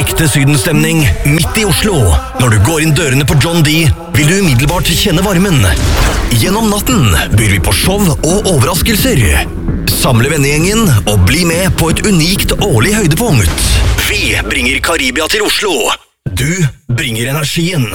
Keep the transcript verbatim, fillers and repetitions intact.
ekte sydenstemning midt i Oslo. Når du går inn dørene på John D, vil du umiddelbart kjenne varmen. Gjennom natten byr vi på show og overraskelser. Samle vennegjengen og bli med på et unikt årlig høydepunkt. Vi bringer Karibia til Oslo. Du bringer energien.